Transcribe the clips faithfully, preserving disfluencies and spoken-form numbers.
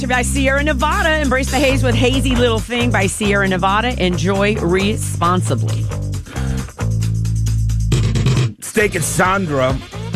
By Sierra Nevada. Embrace the haze with Hazy Little Thing by Sierra Nevada. Enjoy responsibly. Steak and Sandra,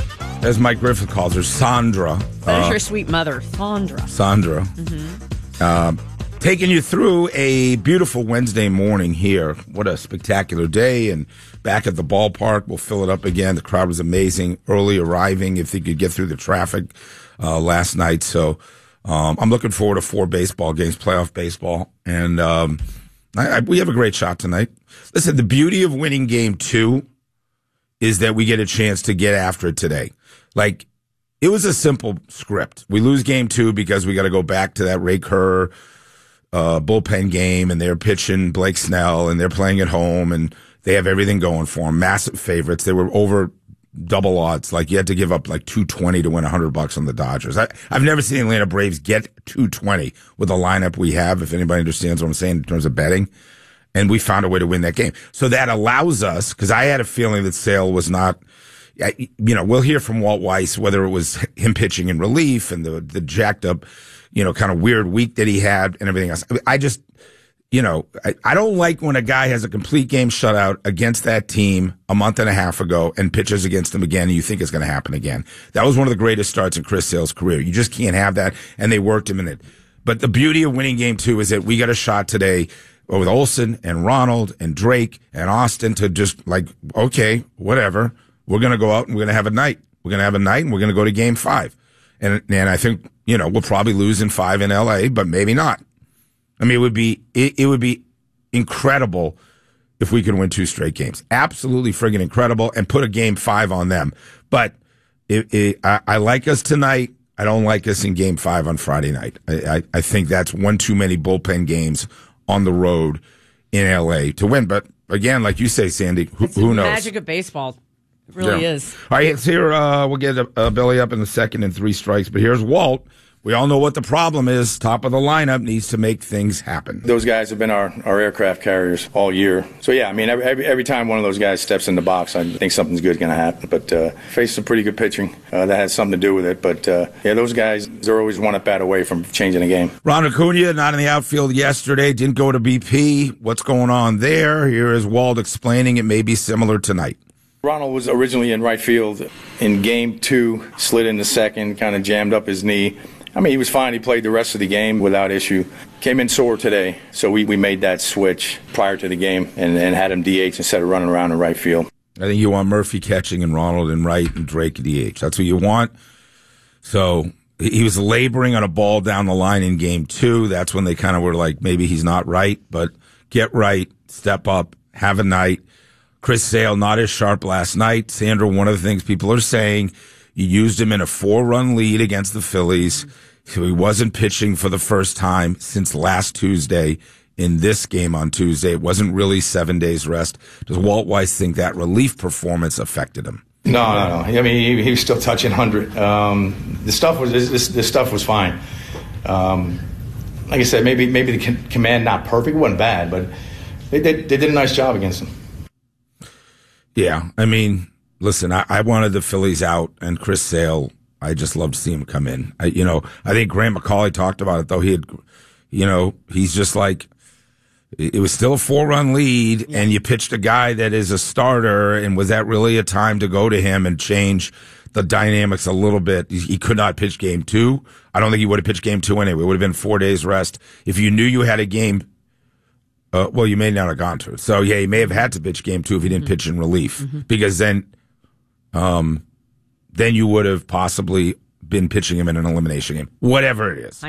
as Mike Griffith calls her, Sandra. That is uh, your sweet mother, Sandra. Sandra. Mm-hmm. Uh, taking you through a beautiful Wednesday morning here. What a spectacular day. And back at the ballpark, we'll fill it up again. The crowd was amazing. Early arriving, if they could get through the traffic uh, last night. So um, I'm looking forward to four baseball games, playoff baseball. And um, I, I, we have a great shot tonight. Listen, the beauty of winning game two is that we get a chance to get after it today. Like, it was a simple script. We lose game two because we got to go back to that Ray Kerr uh, bullpen game, and they're pitching Blake Snell, and they're playing at home, and they have everything going for them. Massive favorites. They were over double odds. Like, you had to give up like two twenty to win one hundred bucks on the Dodgers. I, I've never seen the Atlanta Braves get two twenty with the lineup we have, if anybody understands what I'm saying in terms of betting. And we found a way to win that game. So that allows us, because I had a feeling that Sale was not, you know, we'll hear from Walt Weiss whether it was him pitching in relief and the, the jacked up, you know, kind of weird week that he had and everything else. I just, you know, I, I don't like when a guy has a complete game shutout against that team a month and a half ago and pitches against them again, and you think it's going to happen again. That was one of the greatest starts in Chris Sale's career. You just can't have that, and they worked him in it. But the beauty of winning game two is that we got a shot today with Olsen and Ronald and Drake and Austin to just like, okay, whatever. We're going to go out and we're going to have a night. We're going to have a night and we're going to go to game five. And, and I think, you know, we'll probably lose in five in L A, but maybe not. I mean, it would be, it, it would be incredible if we could win two straight games. Absolutely friggin' incredible, and put a game five on them. But it, it, I, I like us tonight. I don't like us in game five on Friday night. I, I, I think that's one too many bullpen games on the road in L A to win. But again, like you say, Sandy, who, it's who the knows? Magic of baseball. It really yeah. is. All right, let's hear, uh, we'll get uh, Billy up in the second and three strikes. But here's Walt. We all know what the problem is. Top of the lineup needs to make things happen. Those guys have been our, our aircraft carriers all year. So, yeah, I mean, every, every, every time one of those guys steps in the box, I think something's good going to happen. But uh, faced some pretty good pitching. Uh, that has something to do with it. But, uh, yeah, those guys, they're always one at bat away from changing the game. Ron Acuna, not in the outfield yesterday, didn't go to B P. What's going on there? Here is Walt explaining it may be similar tonight. Ronald was originally in right field in game two, slid into second, kind of jammed up his knee. I mean, he was fine. He played the rest of the game without issue. Came in sore today, so we, we made that switch prior to the game and, and had him D H instead of running around in right field. I think you want Murphy catching and Ronald in right and Drake D H. That's what you want. So he was laboring on a ball down the line in game two. That's when they kind of were like, maybe he's not right, but get right, step up, have a night. Chris Sale, not as sharp last night. Sandra, one of the things people are saying, you used him in a four-run lead against the Phillies. So he wasn't pitching for the first time since last Tuesday in this game on Tuesday. It wasn't really seven days rest. Does Walt Weiss think that relief performance affected him? No, no, no. I mean, he, he was still touching one hundred. Um, the stuff was this, this stuff was fine. Um, like I said, maybe maybe the command not perfect. It wasn't bad, but they, they, they did a nice job against him. Yeah, I mean, listen, I, I wanted the Phillies out, and Chris Sale, I just love to see him come in. I, you know, I think Grant McCauley talked about it, though. He had, you know, he's just like, it was still a four-run lead, and you pitched a guy that is a starter, and was that really a time to go to him and change the dynamics a little bit? He could not pitch game two. I don't think he would have pitched game two anyway. It would have been four days rest. If you knew you had a game, uh, well, you may not have gone to it. So, yeah, he may have had to pitch game two if he didn't mm-hmm. pitch in relief, mm-hmm. because then um, then you would have possibly been pitching him in an elimination game, whatever it is.